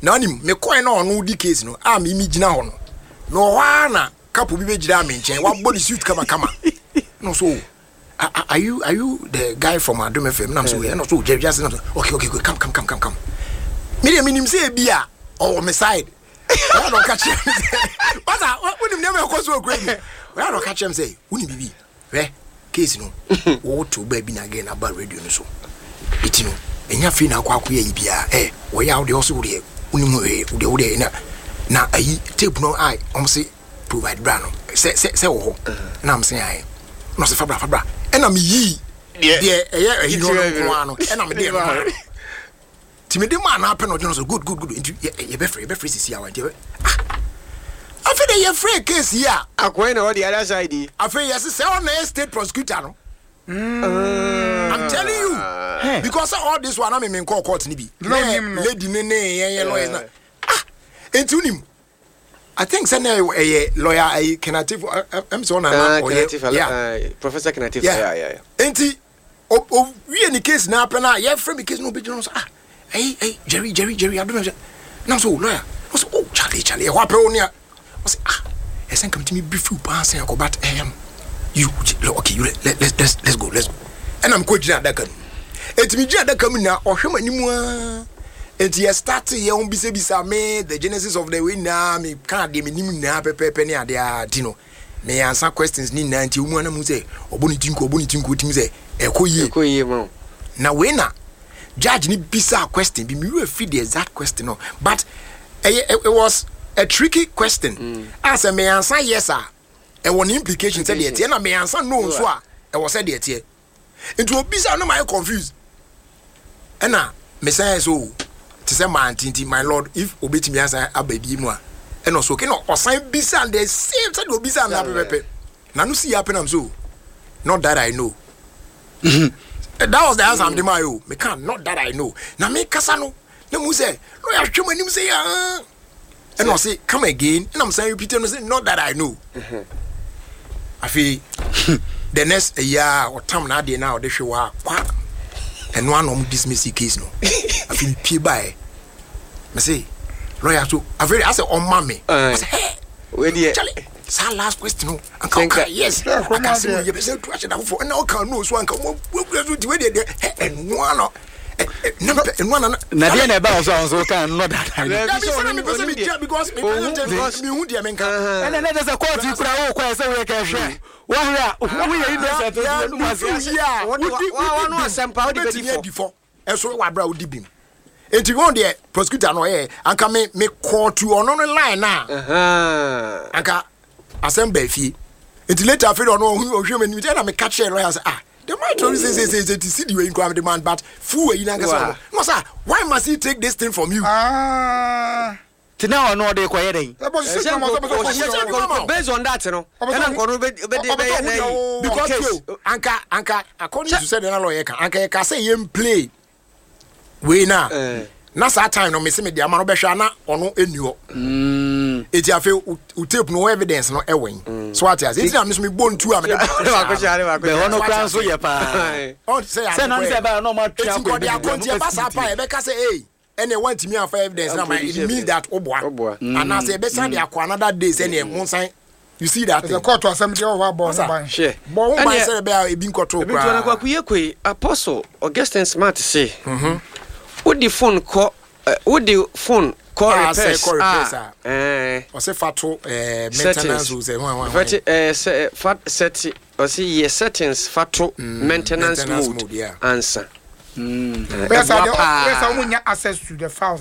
na nim me coin na ono di case no a me gina ho no wa na couple bi be gina me nchen wa body suit kama no so are you the guy from Adom FM na so no so just okay come me nim say bia or me side I don't catch him but when him never cause so great I don't catch him say woni bibi case no wo to baby na again about radio no so it no enya fi na akwa ya bia wo ya wo de also wo de unimu wo de na ayi tape no I say provide bra no say wo ho na am say ai no say fabra e na me yi de eyi no no e na me de no timide man na pen no so good you be free sisi awa de afi de ye free case here akwai na the other side afi yes say on the state prosecutor no I'm telling you because all this one am in court ni bi lady ne lawyers na entunim I think say na lawyer Kenatif I'm so na Professor Kenatif yeah enti o wie ni case na pen na ye free case no be no so hey Jerry I don't know now so lawyer oh Charlie what pe onia was esen come to me brief you pass and go but you okay you let's go and I'm going to that kan et me gina that come na ohwe manimu a et you start here on bisa me the genesis of the way na me kan de me nim na pepe ne ade a di no me answer questions ni na nti umu na mu say oboni tinko tim say ekoyie mo na we na judge ni bisa question bi me feed the exact question no but it was a tricky question as a me answer yes sir e won implication say the tie na me answer no so a e was say the tie into obisa no my confused and na me say so to say man tinti my lord if obetimi answer ababi mu a e no so ke no osan bisa the same say obisa na pepe na no see happen am so not that I know that was the answer I'm demanding you me can not that I know na me kasa no na mu say no ya hwem anim say and I say come again and I'm saying repeating no say not that I know I feel the next year or time na dey now they show wa and one of dismiss the case no I feel pay by me say lawyer so I say on mommy I say hey where the sa last question no anka yes I can say you be say to action for and now can no so anka we do we dey and one no na dia na ba so kan no that because me hu dia menka and na just a court kura wo kwa say we ka hwe wo hwe wo ye innocent no masia wa no asempa wo di before eso wa bra wo di bim enti won de prosecutor no anka me call to on line na anka assemble fie enti later after no hwe mani tell na me catch lawyer say the might always say to see the way in crime demand but fool you na say no sir why must he take this thing from you tina no dey ko yeden based on that no and ko be because anka according to said the lawyer kan anka say him play we na sa time no me se me dia ma no be hwa na ono eni ho eti afi u tape no evidence no ewen so what as eti na me so me bontu a me de be hono kran so ye pa on say no say ba no ma twa ko dia konti e ba sa pa e be ka say any want me for evidence na it means that oboa and na say be send dia kwa another day say na monsan you see that the court assembly over born ban bon ban say be a ebi nkoto kwa ebi to kwa kuyekwe apostle Augustine Smart say with the phone call repairs or say fato maintenance or say set or say yes settings fato maintenance mode answer where's our access to the files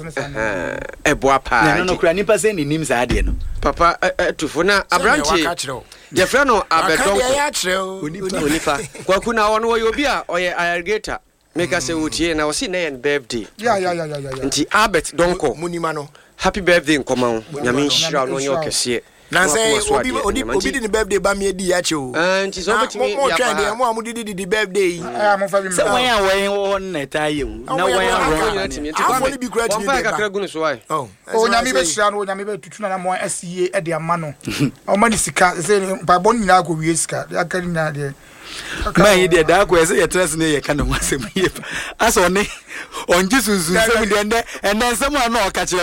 no kura nipa say ni nim sa ade no papa to phone abranche the friend no abedon onipa kwa kuna wono wo obi a oye irrigator make us say utie na osi na yen birthday yeah nti Albert Donko munima no happy birthday nkoma wo nyame nhira no nyo kese na say obi di birthday ba me di ya che o nti so betimi ya pa mo amudi birthday mo fa bi say wan ya wan na taye na wan ya afoni bi kura timi ba kakra gunu so why o nyame be hira no nyame be tutu na mo SCA e de amano o mani sika say ba bon nyina go wie sika ya kari na de man yi da ko ese ye tres ne ye kana wasem ye aso ne on Jesus nsem de ende ensem a na o ka